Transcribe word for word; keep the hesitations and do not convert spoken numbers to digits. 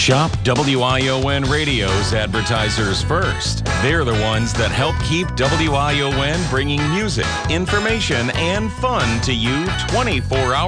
Shop W I O N Radio's advertisers first. They're the ones that help keep W I O N bringing music, information, and fun to you twenty-four hours